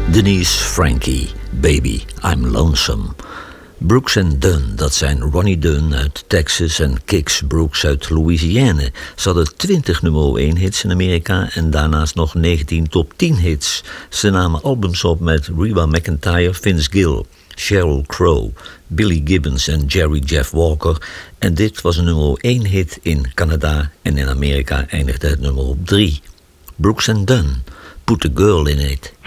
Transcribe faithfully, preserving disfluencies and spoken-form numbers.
Denise Frankie, Baby, I'm Lonesome. Brooks en Dunn, dat zijn Ronnie Dunn uit Texas en Kix Brooks uit Louisiana. Ze hadden twintig nummer één hits in Amerika en daarnaast nog negentien top tien hits. Ze namen albums op met Reba McEntire, Vince Gill, Sheryl Crow, Billy Gibbons en Jerry Jeff Walker. En dit was een nummer één hit in Canada en in Amerika eindigde het nummer op drie. Brooks and Dunn, Put a Girl in It.